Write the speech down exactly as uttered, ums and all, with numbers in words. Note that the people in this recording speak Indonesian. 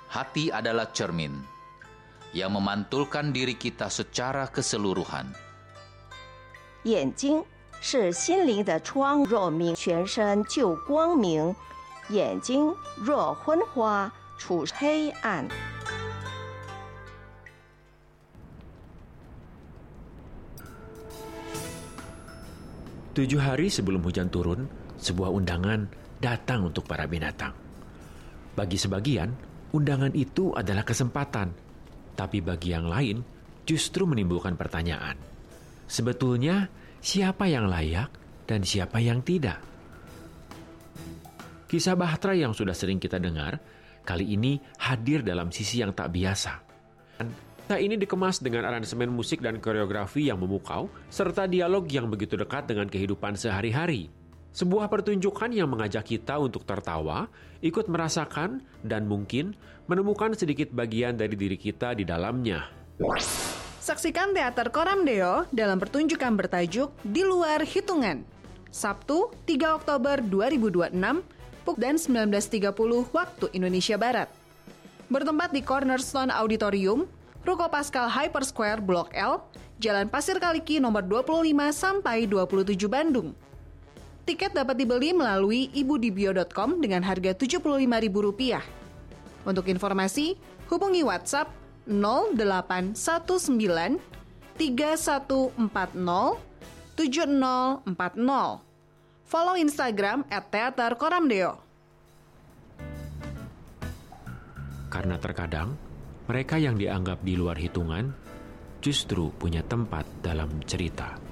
Hati adalah cermin yang memantulkan diri kita secara keseluruhan. 眼睛是心灵的窗，若明全身就光明；眼睛若昏花，处黑暗。 Tujuh hari sebelum hujan turun, sebuah undangan datang untuk para binatang. Bagi sebagian, undangan itu adalah kesempatan, tapi bagi yang lain justru menimbulkan pertanyaan. Sebetulnya, siapa yang layak dan siapa yang tidak? Kisah Bahtera yang sudah sering kita dengar, kali ini hadir dalam sisi yang tak biasa. Kisah ini dikemas dengan aransemen musik dan koreografi yang memukau, serta dialog yang begitu dekat dengan kehidupan sehari-hari. Sebuah pertunjukan yang mengajak kita untuk tertawa, ikut merasakan, dan mungkin menemukan sedikit bagian dari diri kita di dalamnya. Saksikan teater Koram Deo dalam pertunjukan bertajuk Di Luar Hitungan. Sabtu, tiga Oktober dua ribu dua puluh enam, pukul sembilan belas tiga puluh waktu Indonesia Barat. Bertempat di Cornerstone Auditorium, Ruko Pascal Hyper Square Blok L, Jalan Pasir Kaliki nomor dua puluh lima sampai dua puluh tujuh Bandung. Tiket dapat dibeli melalui ibudibio dot com dengan harga tujuh puluh lima ribu rupiah. Untuk informasi, hubungi WhatsApp nol delapan satu sembilan tiga satu empat nol tujuh nol empat nol. Follow Instagram at teater Koram Deo. Karena terkadang, mereka yang dianggap di luar hitungan justru punya tempat dalam cerita.